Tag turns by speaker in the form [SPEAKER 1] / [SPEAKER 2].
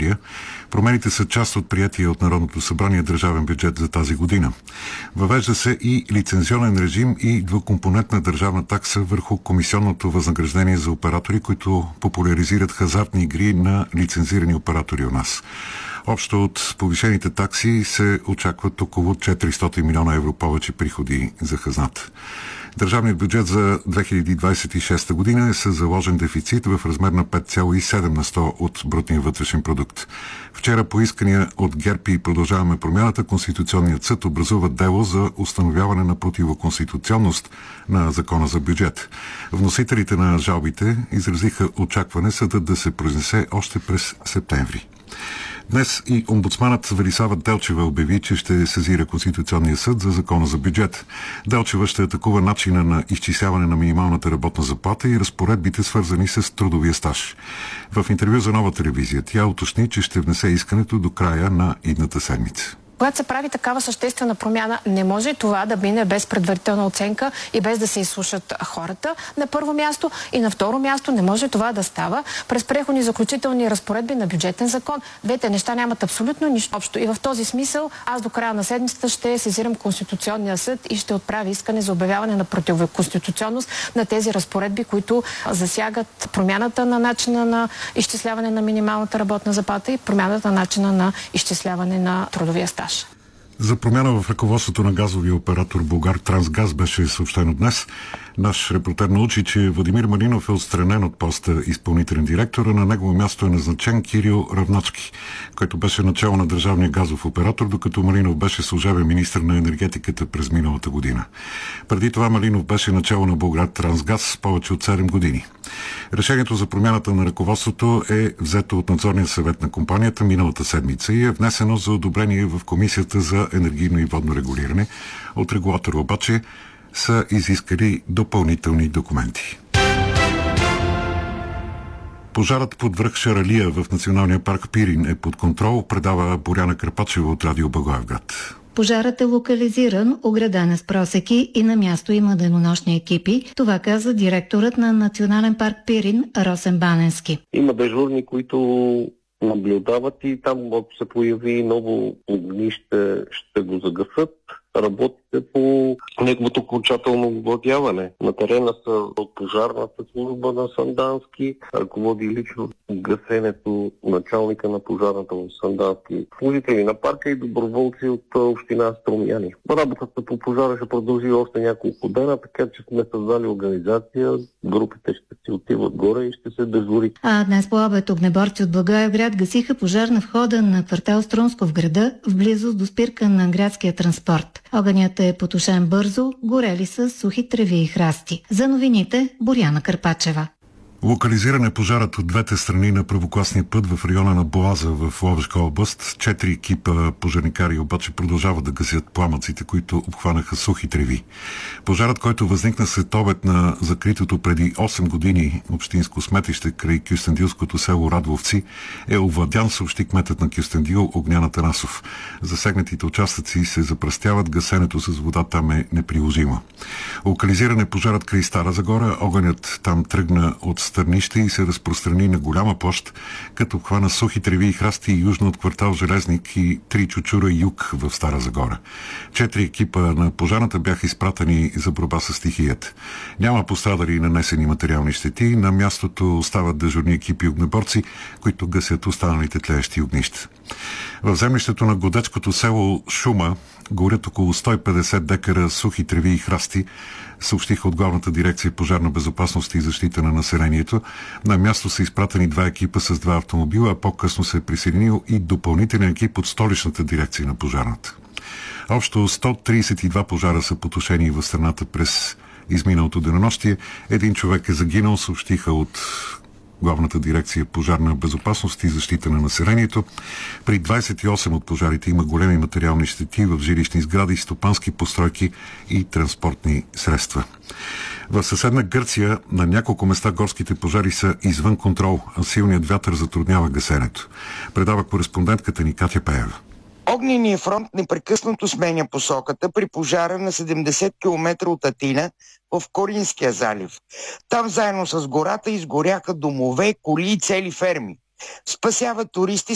[SPEAKER 1] усилия. Промените са част от приятия от Народното събрание държавен бюджет за тази година. Въвежда се и лицензионен режим и двукомпонентна държавна такса върху комисионното възнаграждение за оператори, които популяризират хазартни игри на лицензирани оператори у нас. Общо от повишените такси се очакват около 400 милиона евро повече приходи за хазната. Държавният бюджет за 2026 година е със заложен дефицит в размер на 5,7% от брутния вътрешен продукт. Вчера по искания от ГЕРБ и Продължаваме промяната, Конституционният съд образува дело за установяване на противоконституционност на закона за бюджет. Вносителите на жалбите изразиха очакване съдът да се произнесе още през септември. Днес и омбудсманът Велислава Делчева обяви, че ще сезира Конституционния съд за закона за бюджет. Делчева ще атакува начина на изчисляване на минималната работна заплата и разпоредбите, свързани с трудовия стаж. В интервю за Нова телевизия тя уточни, че ще внесе искането до края на идната седмица.
[SPEAKER 2] Когато се прави такава съществена промяна, не може това да мине без предварителна оценка и без да се изслушат хората на първо място, и на второ място не може това да става през преходни заключителни разпоредби на бюджетен закон. Двете неща нямат абсолютно нищо общо. И в този смисъл аз до края на седмицата ще сезирам Конституционния съд и ще отправя искане за обявяване на противоконституционност на тези разпоредби, които засягат промяната на начина на изчисляване на минималната работна заплата и промяната на начина на изчисляване на трудовия стаж.
[SPEAKER 1] За промяна в ръководството на газовия оператор Булгартрансгаз беше съобщено днес. Наш репортер научи, че Владимир Малинов е отстранен от поста изпълнителен директор, а на негово място е назначен Кирил Равначки, който беше начало на държавния газов оператор, докато Малинов беше служебен министър на енергетиката през миналата година. Преди това Малинов беше начало на Булгартрансгаз повече от 7 години. Решението за промяната на ръководството е взето от надзорния съвет на компанията миналата седмица и е внесено за одобрение в Комисията за енергийно и водно регулиране. От регулатора обаче са изискали допълнителни документи. Пожарът под връх Шаралия в Националния парк Пирин е под контрол, предава Боряна Карпачева от Радио Благоевград.
[SPEAKER 3] Пожарът е локализиран, ограден е с просеки и на място има денонощни екипи. Това каза директорът на Национален парк Пирин Росен Баненски.
[SPEAKER 4] Има дежурни, които наблюдават и там, ако се появи ново огнище, ще го загасат. Работите по неговото окончателно овладяване. На терена са от пожарната служба на Сандански, ръководи лично гасенето началника на пожарната в Сандански, служители на парка и доброволци от община Струмяни. Работата по пожара ще продължи още няколко дена, така че сме създали организация, групите ще си отиват горе и ще се дежури.
[SPEAKER 3] А днес по обед огнеборци от Благоевград гасиха пожар на входа на квартал Струнско в града, в близост до спирка на градския транспорт. Огънят е потушен бързо, горели са сухи треви и храсти. За новините Боряна Карпачева.
[SPEAKER 1] Локализиран е пожарът от двете страни на първокласния път в района на Боаза в Ловешка област. 4 екипа пожарникари обаче продължават да гасят пламъците, които обхванаха сухи треви. Пожарът, който възникна след обед на закритото преди 8 години общинско сметище край кюстендилското село Радвовци, е овладян, съобщи кметът на Кюстендил Огнян Атанасов. Засегнатите участъци се запръстяват, гасенето с вода там е неприложимо. Локализиран е пожарът край Стара Загора. Огънят там тръгна от Стърнище и се разпространи на голяма площ, като обхвана сухи треви и храсти южно от квартал Железник и 3 чучура юг в Стара Загора. 4 екипа на пожарната бяха изпратени за борба с стихията. Няма пострадали и нанесени материални щети. На мястото остават дежурни екипи огнеборци, които гасят останалите тлеещи огнища. В землището на годечкото село Шума горят около 150 декара сухи треви и храсти, съобщиха от Главната дирекция пожарна безопасност и защита на населението. На място са изпратени 2 екипа с 2 автомобила, а по-късно се е присъединил и допълнителен екип от столичната дирекция на пожарната. Общо 132 пожара са потушени в страната през изминалото денонощие. 1 човек е загинал, съобщиха от Главната дирекция пожарна безопасност и защита на населението. При 28 от пожарите има големи материални щети в жилищни сгради, стопански постройки и транспортни средства. В съседна Гърция на няколко места горските пожари са извън контрол, а силният вятър затруднява гасенето. Предава кореспондентката ни Катя Пеева.
[SPEAKER 5] Огненият фронт непрекъснато сменя посоката при пожара на 70 км от Атина в Коринския залив. Там заедно с гората изгоряха домове, коли и цели ферми. Спасяват туристи